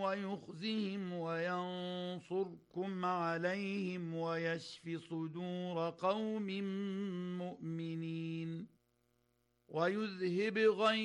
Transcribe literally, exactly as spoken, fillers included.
ويخزهم وينصركم عليهم ويشف صدور قوم مؤمنين ويذهب غيظ